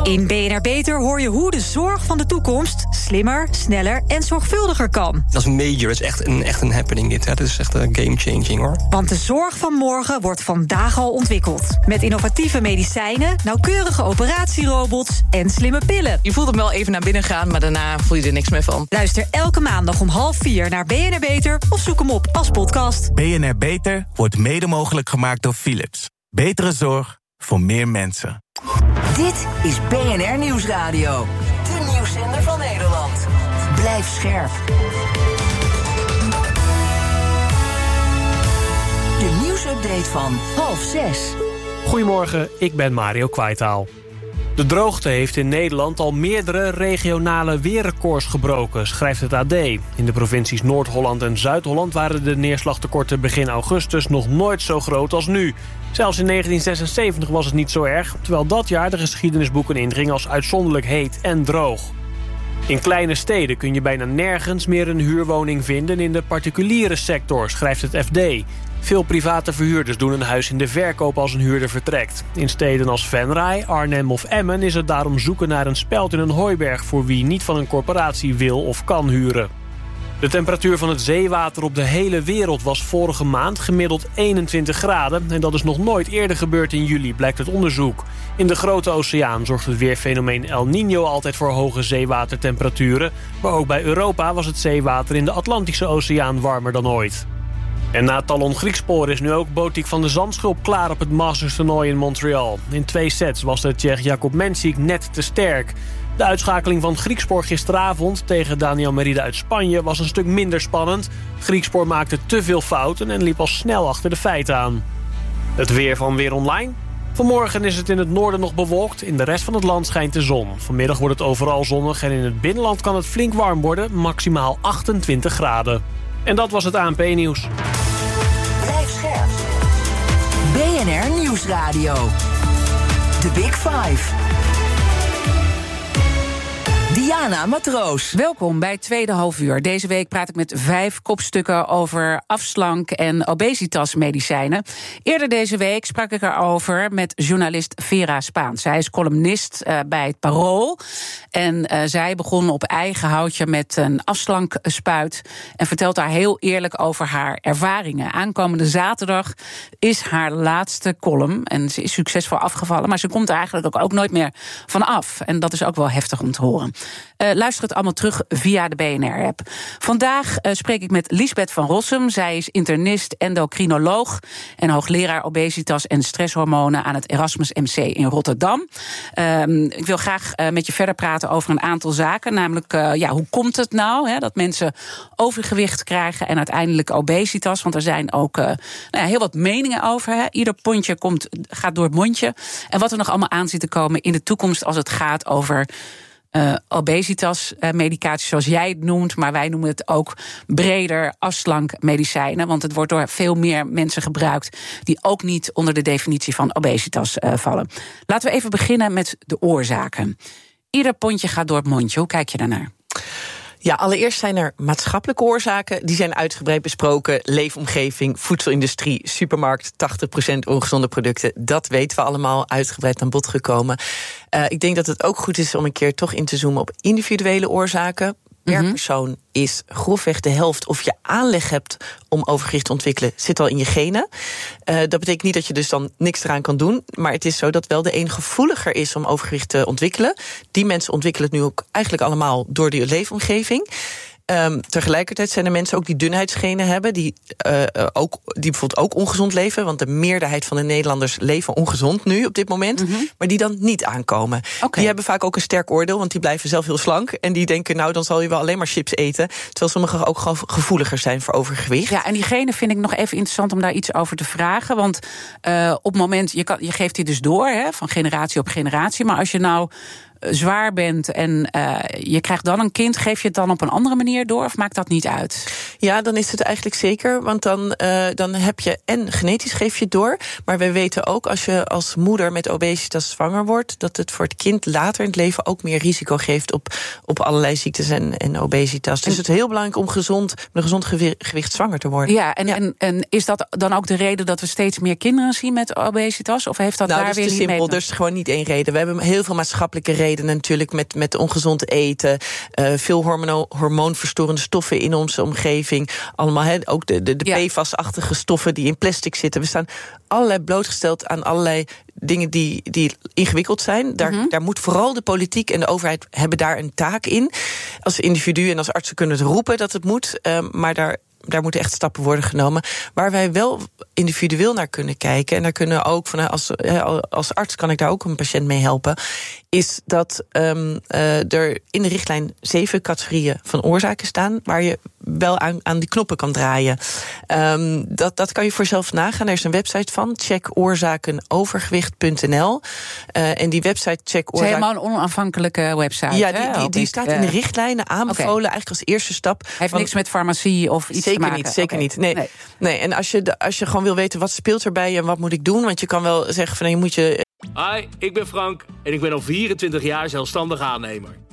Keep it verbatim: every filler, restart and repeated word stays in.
In B N R Beter hoor je hoe de zorg van de toekomst slimmer, sneller en zorgvuldiger kan. Dat is major, dat is echt een, echt een happening dit. Hè. Dat is echt een game-changing, hoor. Want de zorg van morgen wordt vandaag al ontwikkeld. Met innovatieve medicijnen, nauwkeurige operatierobots en slimme pillen. Je voelt hem wel even naar binnen gaan, maar daarna voel je er niks meer van. Luister elke maandag om half vier naar B N R Beter of zoek hem op als podcast. B N R Beter wordt mede mogelijk gemaakt door Philips. Betere zorg voor meer mensen. Dit is B N R Nieuwsradio. De nieuwszender van Nederland. Blijf scherp. De nieuwsupdate van half zes. Goedemorgen, ik ben Mario Kwaitaal. De droogte heeft in Nederland al meerdere regionale weerrecords gebroken, schrijft het A D. In de provincies Noord-Holland en Zuid-Holland waren de neerslagtekorten begin augustus nog nooit zo groot als nu. Zelfs in negentien zesenzeventig was het niet zo erg, terwijl dat jaar de geschiedenisboeken inging als uitzonderlijk heet en droog. In kleine steden kun je bijna nergens meer een huurwoning vinden in de particuliere sector, schrijft het F D. Veel private verhuurders doen een huis in de verkoop als een huurder vertrekt. In steden als Venray, Arnhem of Emmen is het daarom zoeken naar een speld in een hooiberg voor wie niet van een corporatie wil of kan huren. De temperatuur van het zeewater op de hele wereld was vorige maand gemiddeld eenentwintig graden... en dat is nog nooit eerder gebeurd in juli, blijkt uit onderzoek. In de Grote Oceaan zorgt het weerfenomeen El Niño altijd voor hoge zeewatertemperaturen... maar ook bij Europa was het zeewater in de Atlantische Oceaan warmer dan ooit. En na Talon Griekspoor is nu ook Botik van de Zandschulp klaar op het Masters-toernooi in Montreal. In twee sets was de Tsjech Jakub Mensik net te sterk. De uitschakeling van Griekspoor gisteravond tegen Daniel Merida uit Spanje was een stuk minder spannend. Griekspoor maakte te veel fouten en liep al snel achter de feiten aan. Het weer van Weer Online. Vanmorgen is het in het noorden nog bewolkt. In de rest van het land schijnt de zon. Vanmiddag wordt het overal zonnig en in het binnenland kan het flink warm worden. Maximaal achtentwintig graden. En dat was het A N P-nieuws. Blijf scherp. B N R Nieuwsradio. The Big Five. Diana Matroos. Welkom bij het tweede halfuur. Deze week praat ik met vijf kopstukken over afslank- en obesitasmedicijnen. Eerder deze week sprak ik erover met journalist Vera Spaans. Zij is columnist uh, bij het Parool. En uh, zij begon op eigen houtje met een afslankspuit en vertelt daar heel eerlijk over haar ervaringen. Aankomende zaterdag is haar laatste column. En ze is succesvol afgevallen, maar ze komt er eigenlijk ook, ook nooit meer van af. En dat is ook wel heftig om te horen. Uh, luister het allemaal terug via de B N R-app. Vandaag uh, spreek ik met Liesbeth van Rossum. Zij is internist, endocrinoloog en hoogleraar obesitas en stresshormonen aan het Erasmus M C in Rotterdam. Uh, ik wil graag uh, met je verder praten over een aantal zaken. Namelijk, uh, ja, hoe komt het nou hè, dat mensen overgewicht krijgen en uiteindelijk obesitas? Want er zijn ook uh, nou ja, heel wat meningen over. Hè. Ieder pondje komt, gaat door het mondje. En wat er nog allemaal aan zit te komen in de toekomst als het gaat over Uh, obesitasmedicatie, uh, zoals jij het noemt, maar wij noemen het ook breder afslankmedicijnen, want het wordt door veel meer mensen gebruikt die ook niet onder de definitie van obesitas uh, vallen. Laten we even beginnen met de oorzaken. Ieder pondje gaat door het mondje. Hoe kijk je daarnaar? Ja, allereerst zijn er maatschappelijke oorzaken. Die zijn uitgebreid besproken. Leefomgeving, voedselindustrie, supermarkt, tachtig procent ongezonde producten. Dat weten we allemaal, uitgebreid aan bod gekomen. Uh, ik denk dat het ook goed is om een keer toch in te zoomen op individuele oorzaken. Per mm-hmm. persoon is grofweg de helft of je aanleg hebt om overgewicht te ontwikkelen, zit al in je genen. Uh, dat betekent niet dat je dus dan niks eraan kan doen, maar het is zo dat wel de een gevoeliger is om overgewicht te ontwikkelen. Die mensen ontwikkelen het nu ook eigenlijk allemaal door die leefomgeving. Um, tegelijkertijd zijn er mensen ook die dunheidsgenen hebben, die, uh, ook, die bijvoorbeeld ook ongezond leven, want de meerderheid van de Nederlanders leven ongezond nu op dit moment, mm-hmm. maar die dan niet aankomen. Okay. Die hebben vaak ook een sterk oordeel, want die blijven zelf heel slank en die denken, nou dan zal je wel alleen maar chips eten, terwijl sommigen ook gevoeliger zijn voor overgewicht. Ja, en diegene vind ik nog even interessant om daar iets over te vragen, want uh, op het moment, je, kan, je geeft die dus door, hè, van generatie op generatie, maar als je nou zwaar bent en uh, je krijgt dan een kind, geef je het dan op een andere manier door of maakt dat niet uit? Ja, dan is het eigenlijk zeker, want dan, uh, dan heb je en genetisch geef je het door, maar wij weten ook als je als moeder met obesitas zwanger wordt, dat het voor het kind later in het leven ook meer risico geeft op, op allerlei ziektes en, en obesitas. Dus het is heel belangrijk om gezond, met een gezond gewicht zwanger te worden. Ja, en, ja. En, en is dat dan ook de reden dat we steeds meer kinderen zien met obesitas? Of heeft dat nou, daar dat is weer te niet simpel. mee? Er is gewoon niet één reden. We hebben heel veel maatschappelijke redenen natuurlijk met, met ongezond eten, uh, veel hormono, hormoonverstorende stoffen in onze omgeving. Allemaal, he, ook de, de, de ja. P F A S-achtige stoffen die in plastic zitten. We staan allerlei blootgesteld aan allerlei dingen die, die ingewikkeld zijn. Daar, mm-hmm. daar moet vooral de politiek en de overheid hebben daar een taak in. Als individu en als artsen kunnen het roepen dat het moet, uh, maar daar Daar moeten echt stappen worden genomen. Waar wij wel individueel naar kunnen kijken, en daar kunnen ook van als, als arts kan ik daar ook een patiënt mee helpen, is dat um, uh, er in de richtlijn zeven categorieën van oorzaken staan waar je wel aan, aan die knoppen kan draaien. Um, dat, dat kan je voor jezelf nagaan. Er is een website van, check oorzakenovergewicht punt n l. Uh, en die website check oorzaken... Het is helemaal een onafhankelijke website. Ja, die, die, die staat in de richtlijnen aanbevolen, okay. eigenlijk als eerste stap. Hij heeft van, niks met farmacie of iets zeker te maken. Niet, zeker okay. niet. Nee. Nee. nee. En als je, als je gewoon wil weten wat speelt erbij en wat moet ik doen, want je kan wel zeggen van je moet je. Hi, ik ben Frank en ik ben al vierentwintig jaar zelfstandig aannemer.